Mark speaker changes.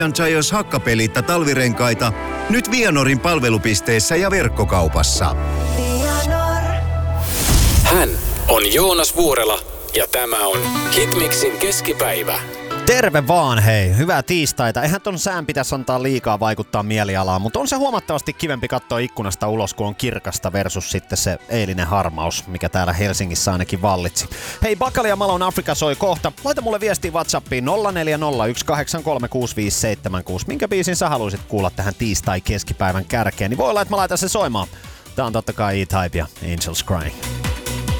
Speaker 1: Chargers hakkapelitta talvirenkaita nyt Vianorin palvelupisteissä ja verkkokaupassa.
Speaker 2: Hän on Joonas Vuorela ja tämä on Hitmixin keskipäivä.
Speaker 3: Terve vaan hei, hyvää tiistaita. Eihän ton sään pitäisi antaa liikaa vaikuttaa mielialaan, mutta on se huomattavasti kivempi katsoa ikkunasta ulos, kun on kirkasta versus sitten se eilinen harmaus, mikä täällä Helsingissä ainakin vallitsi. Hei, Bakali ja Malone Africa soi kohta. Laita mulle viestiä WhatsAppiin 0401836576. Minkä biisin sä haluaisit kuulla tähän tiistai-keskipäivän kärkeen, niin voi olla, että mä laitan sen soimaan. Tää on totta kai E-Type ja Angels Crying.